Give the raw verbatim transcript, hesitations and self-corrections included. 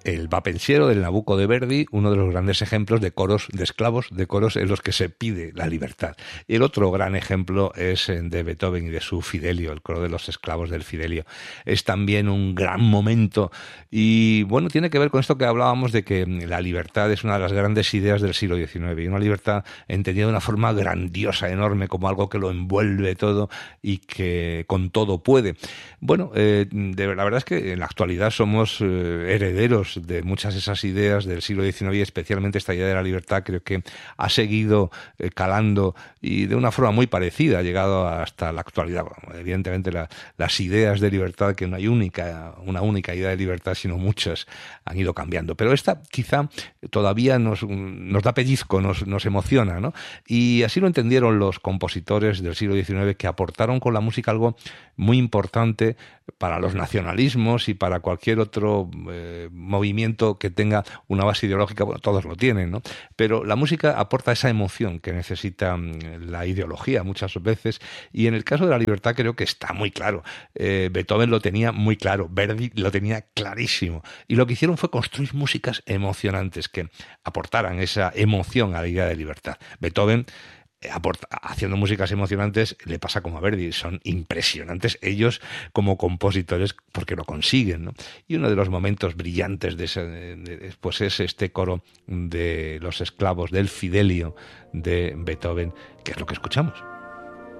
el Va Pensiero del Nabucco de Verdi, uno de los grandes ejemplos de coros de esclavos, de coros en los que se pide la libertad. Y el otro gran ejemplo es de Beethoven y de su Fidelio, el coro de los esclavos del Fidelio. Es también un gran momento y, bueno, tiene que ver con esto que hablábamos de que la libertad es una de las grandes ideas del siglo diecinueve y una libertad entendida de una forma grandiosa, enorme, como algo que lo envuelve todo y que con todo puede. Bueno, eh, de, la verdad es que en la actualidad somos eh, herederos de muchas de esas ideas del siglo diecinueve y especialmente esta idea de la libertad creo que ha seguido eh, calando y de una forma muy parecida ha llegado hasta la actualidad. Bueno, evidentemente la, las ideas de libertad, que no hay única, una única idea de libertad, sino muchas, han ido cambiando. Pero esta quizá todavía nos, nos da pellizco, nos, nos emociona, ¿no? Y así lo entendieron los compositores del siglo diecinueve que aportaron con la música algo muy importante para los nacionalismos y para cualquier otro eh, movimiento que tenga una base ideológica. Bueno, todos lo tienen, ¿no? Pero la música aporta esa emoción que necesita la ideología muchas veces, y en el caso de la libertad creo que está muy claro. Eh, Beethoven lo tenía muy claro, Verdi lo tenía clarísimo, y lo que hicieron fue construir músicas emocionantes que aportaran esa emoción a la idea de libertad. Beethoven, Aporta, haciendo músicas emocionantes, le pasa como a Verdi, son impresionantes ellos como compositores porque lo consiguen, ¿no? Y uno de los momentos brillantes de ese, de, pues es este coro de los esclavos del Fidelio de Beethoven, que es lo que escuchamos.